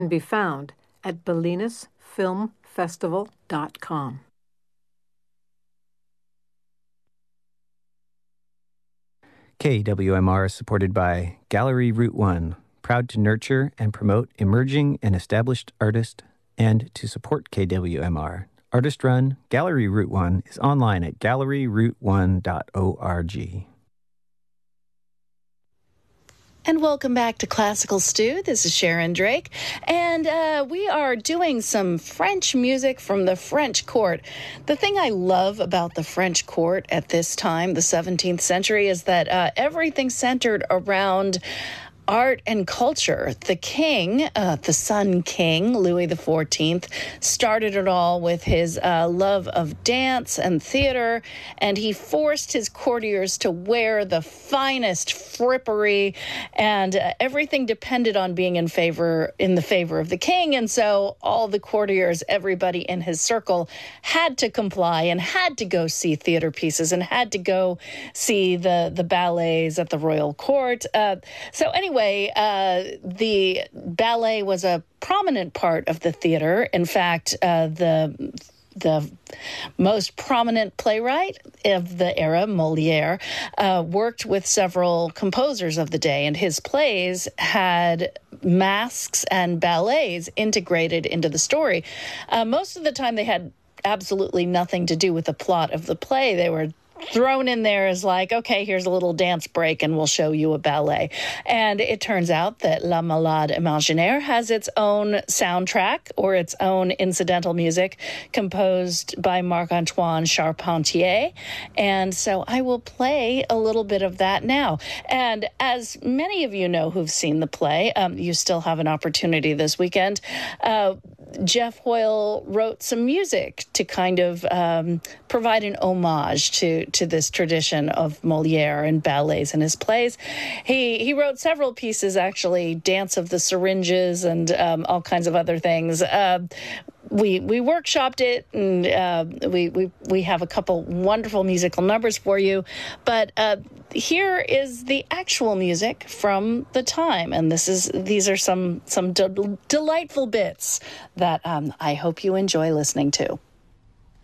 can be found at belinasfilmfestival.com. KWMR is supported by Gallery Route 1, proud to nurture and promote emerging and established artists and to support KWMR. Artist-run, Gallery Route 1 is online at galleryroute1.org. And welcome back to Classical Stew. This is Sharon Drake, and we are doing some French music from the French court. The thing I love about the French court at this time, the 17th century, is that everything centered around art and culture. The king, the Sun King, Louis XIV, started it all with his love of dance and theater, and he forced his courtiers to wear the finest frippery, and everything depended on being in the favor of the king. And so all the courtiers, everybody in his circle, had to comply and had to go see theater pieces and had to go see the ballets at the royal court. So anyway, the ballet was a prominent part of the theater. In fact, the most prominent playwright of the era, Molière, worked with several composers of the day, and his plays had masks and ballets integrated into the story. Most of the time, they had absolutely nothing to do with the plot of the play. They were thrown in there as like, okay, here's a little dance break and we'll show you a ballet. And it turns out that La Malade Imaginaire has its own soundtrack or its own incidental music composed by Marc-Antoine Charpentier. And so I will play a little bit of that now. And as many of you know who've seen the play, you still have an opportunity this weekend. Jeff Hoyle wrote some music to kind of provide an homage to this tradition of Molière and ballets in his plays. He wrote several pieces, actually, Dance of the Syringes and all kinds of other things. We workshopped it, and we have a couple wonderful musical numbers for you. But here is the actual music from the time, and these are some delightful bits that I hope you enjoy listening to.